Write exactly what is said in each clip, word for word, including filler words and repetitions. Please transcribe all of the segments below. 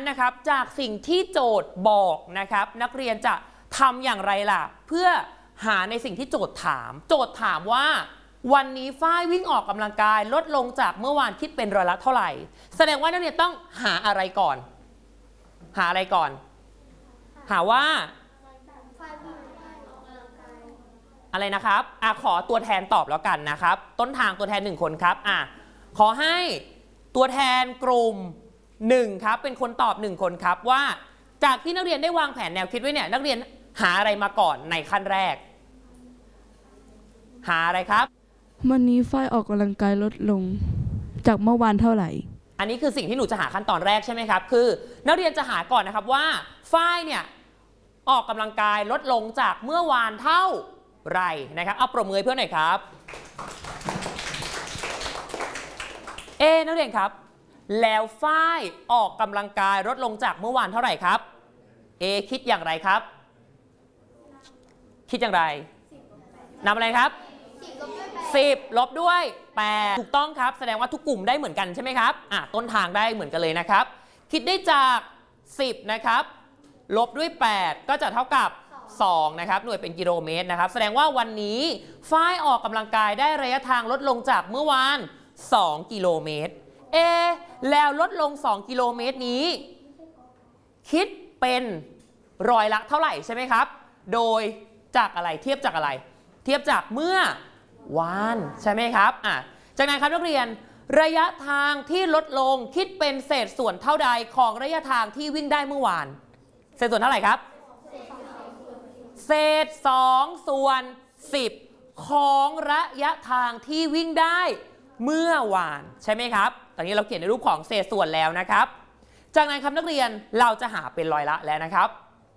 นะครับจากสิ่งที่โจทย์บอกนะครับนักเรียนจะทำอย่างไรล่ะเพื่อหาในสิ่งที่โจทย์ถามโจทย์ถามว่าวันนี้ฝ้ายวิ่งออกกำลังกายลดลงจากเมื่อวานคิดเป็นร้อยละเท่าไหร่แสดงว่านักเรียนต้องหาอะไรก่อนหาอะไรก่อนหาว่าอะไรนะครับอ่ะขอตัวแทนตอบแล้วกันนะครับต้นทางตัวแทนหนึ่งคนครับอ่ะขอให้ตัวแทนกลุ่มหนึ่งครับเป็นคนตอบหนึ่งคนครับว่าจากที่นักเรียนได้วางแผนแนวคิดไว้เนี่ยนักเรียนหาอะไรมาก่อนในขั้นแรกหาอะไรครับวันนี้ฝ้ายออกกำลังกายลดลงจากเมื่อวานเท่าไหร่อันนี้คือสิ่งที่หนูจะหาขั้นตอนแรกใช่ไหมครับคือนักเรียนจะหาก่อนนะครับว่าฝ้ายเนี่ยออกกำลังกายลดลงจากเมื่อวานเท่าไหร่นะครับเอาปรบมือเพื่อนหน่อยครับเอนักเรียนครับแล้วฝ้ายออกกำลังกายลดลงจากเมื่อวานเท่าไหร่ครับเอคิดอย่างไรครับคิดอย่างไรนำอะไรครับสิบลบด้วยแปดถูกต้องครับแสดงว่าทุกกลุ่มได้เหมือนกันใช่ไหมครับอ่ะต้นทางได้เหมือนกันเลยนะครับคิดได้จากสิบนะครับลบด้วยแปดก็จะเท่ากับสองนะครับหน่วยเป็นกิโลเมตรนะครับแสดงว่าวันนี้ฝ้ายออกกำลังกายได้ระยะทางลดลงจากเมื่อวานสองกิโลเมตรเอแล้วลดลงสองกิโลเมตรนี้คิดเป็นร้อยละเท่าไหร่ใช่ไหมครับโดยจากอะไรเทียบจากอะไรเทียบจากเมื่อวานใช่ไหมครับอ่ะจากนั้นครับนักเรียนระยะทางที่ลดลงคิดเป็นเศษส่วนเท่าใดของระยะทางที่วิ่งได้เมื่อวานเศษส่วนเท่าไหร่ครับเศษสองส่วนสิบของระยะทางที่วิ่งได้เมื่อวานใช่ไหมครับตอนนี้เราเขียนในรูปของเศษส่วนแล้วนะครับจากนั้นครับนักเรียนเราจะหาเป็นร้อยละแล้วนะครับ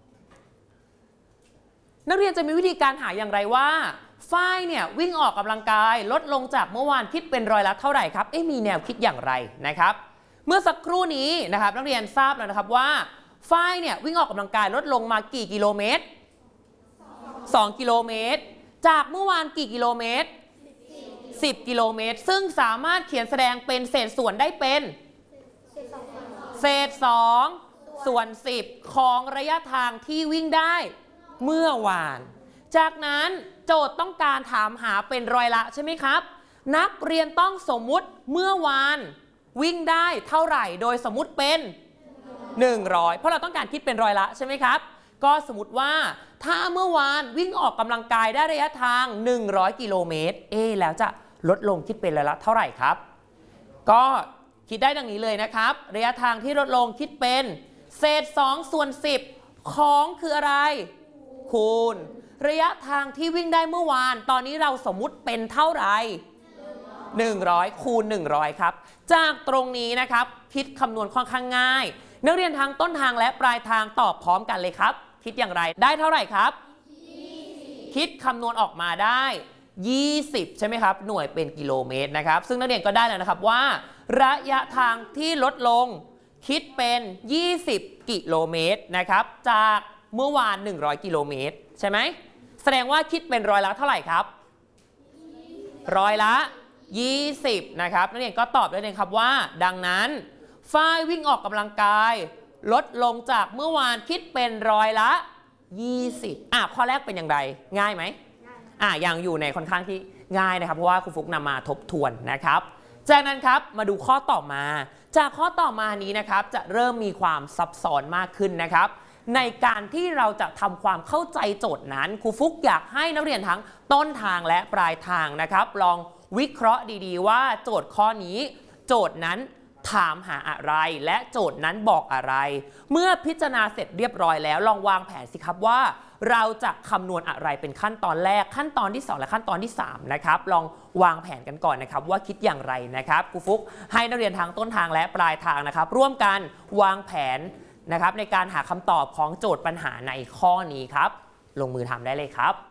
นักเรียนจะมีวิธีการหาอย่างไรว่าฝ้ายเนี่ยวิ่งออกกำลังกายลดลงจากเมื่อวานคิดเป็นร้อยละเท่าไหร่ครับเอ๊ะมีแนวคิดอย่างไรนะครับเมื่อสักครู่นี้นะครับนักเรียนทราบแล้วนะครับว่าฝ้ายเนี่ยวิ่งออกกำลังกายลดลงมากี่กิโลเมตรสองกิโลเมตรจากเมื่อวานกี่กิโลเมตรสิบกิโลเมตรซึ่งสามารถเขียนแสดงเป็นเศษส่วนได้เป็นเศษสองส่วนสิบของระยะทางที่วิ่งได้เมื่อวานจากนั้นโจทย์ต้องการถามหาเป็นร้อยละใช่ไหมครับนักเรียนต้องสมมุติเมื่อวานวิ่งได้เท่าไหร่โดยสมมุติเป็นหนึ่งร้อยเพราะเราต้องการคิดเป็นร้อยละใช่ไหมครับก็สมมติว่าถ้าเมื่อวานวิ่งออกกำลังกายได้ระยะทางหนึ่งร้อยกิโลเมตรเอแล้วจะลดลงคิดเป็นร้อยละเท่าไหร่ครับก็คิดได้ดังนี้เลยนะครับระยะทางที่ลดลงคิดเป็นเศษสองส่วนสิบของคืออะไรคูณระยะทางที่วิ่งได้เมื่อวานตอนนี้เราสมมุติเป็นเท่าไหร่หนึ่งร้อยคูณหนึ่งร้อยครับจากตรงนี้นะครับคิดคำนวณค่อนข้างง่ายนักเรียนทั้งต้นทางและปลายทางตอบพร้อมกันเลยครับคิดอย่างไรได้เท่าไหร่ครับคิดคำนวณออกมาได้ยี่สิบใช่ไหมครับหน่วยเป็นกิโลเมตรนะครับซึ่งนักเรียนก็ได้แล้วนะครับว่าระยะทางที่ลดลงคิดเป็นยี่สิบกิโลเมตรนะครับจากเมื่อวานหนึ่งร้อยกิโลเมตรใช่ไหมแสดงว่าคิดเป็นร้อยละเท่าไหร่ครับร้อยละยี่สิบนะครับนักเรียนก็ตอบได้เลยครับว่าดังนั้นฝ้ายวิ่งออกกำลังกายลดลงจากเมื่อวานคิดเป็นร้อยละยี่สิบอ่ะข้อแรกเป็นอย่างไรง่ายไหมอ่ะยังอยู่ในค่อนข้างที่ง่ายนะครับเพราะว่าครูฟุกนำมาทบทวนนะครับจากนั้นครับมาดูข้อต่อมาจากข้อต่อมานี้นะครับจะเริ่มมีความซับซ้อนมากขึ้นนะครับในการที่เราจะทำความเข้าใจโจทย์นั้นครูฟุกอยากให้นักเรียนทั้งต้นทางและปลายทางนะครับลองวิเคราะห์ดีๆว่าโจทย์ข้อนี้โจทย์นั้นถามหาอะไรและโจทย์นั้นบอกอะไรเมื่อพิจารณาเสร็จเรียบร้อยแล้วลองวางแผนสิครับว่าเราจะคำนวณอะไรเป็นขั้นตอนแรกขั้นตอนที่สองและขั้นตอนที่สามนะครับลองวางแผนกันก่อนนะครับว่าคิดอย่างไรนะครับครูฟุกให้นักเรียนทั้งต้นทางและปลายทางนะครับร่วมกันวางแผนนะครับในการหาคำตอบของโจทย์ปัญหาในข้อนี้ครับลงมือทำได้เลยครับ